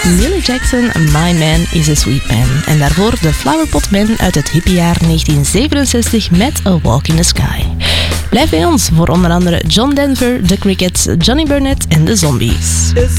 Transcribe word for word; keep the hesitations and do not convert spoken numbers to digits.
Millie Jackson, My Man is a Sweet Man. En daarvoor de Flowerpot Man uit het hippiejaar negentien zevenenzestig met A Walk in the Sky. Blijf bij ons voor onder andere John Denver, The Crickets, Johnny Burnett en de Zombies.